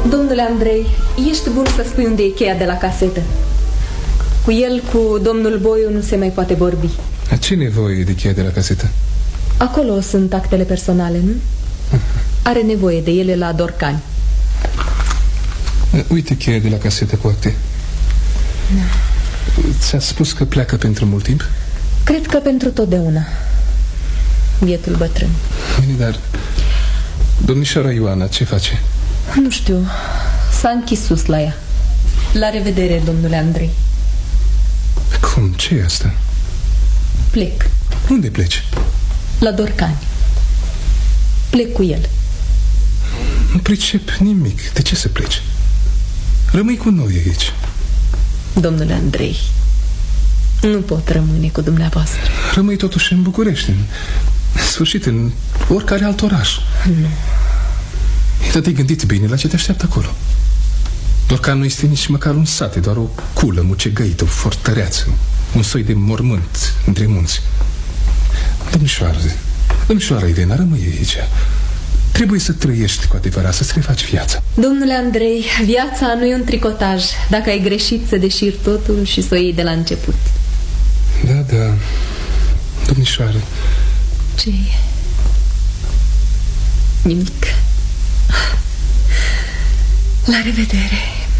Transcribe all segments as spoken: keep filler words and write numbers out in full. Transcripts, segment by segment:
Domnule Andrei, ești bun să spui unde e cheia de la casetă. Cu el, cu domnul Boiu, nu se mai poate vorbi. A ce nevoie de cheia de la casetă? Acolo sunt actele personale, nu? Are nevoie de ele la Dorcani. Uite cheia de la casetă cu acte. Da. Ți-a spus că pleacă pentru mult timp? Cred că pentru totdeauna. Bietul bătrân. Bine, dar domnișoara Ioana ce face? Nu știu. S-a închis sus la ea. La revedere, domnule Andrei. Cum? Ce e asta? Plec. Unde pleci? La Dorcani. Plec cu el. Nu pricep nimic. De ce să pleci? Rămâi cu noi aici. Domnule Andrei, nu pot rămâne cu dumneavoastră. Rămâi totuși în București, în sfârșit, în oricare alt oraș. Nu. Dar te-ai gândit bine la ce te așteaptă acolo. Dorcan nu este nici măcar un sat, doar o culă mucegăită, o fortăreață, un soi de mormânt între munți. Domnișoară, domnișoara Irena, rămâi aici. Trebuie să trăiești cu adevărat, să-ți refaci viața. Domnule Andrei, viața nu e un tricotaj. Dacă ai greșit, să deșiri totul și să o iei de la început. Da, da, domnișoară. Ce e? Nimic. La revedere.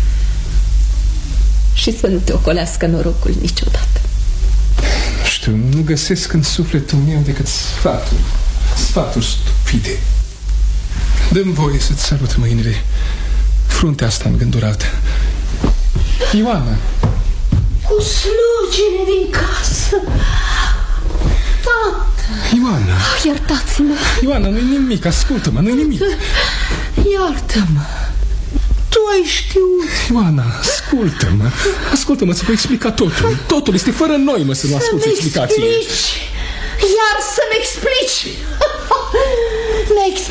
Și să nu te ocolească norocul niciodată. Nu știu, nu găsesc în sufletul meu decât sfaturi. Sfaturi stupide. Dă-mi voie să-ți salut mâinile, fruntea asta îngândurată. Ioana. Cu slugile din casă. Tată. Ioana. Iertați-mă. Ioana, nu-i nimic, ascultă-mă, nu-i nimic. Iartă-mă. Tu ai știut. Ioana, ascultă-mă. Ascultă-mă, ți-o voi explica totul. Totul este fără noi, mă, să nu asculti explicațiile. Iar să-mi explici. Mi-ai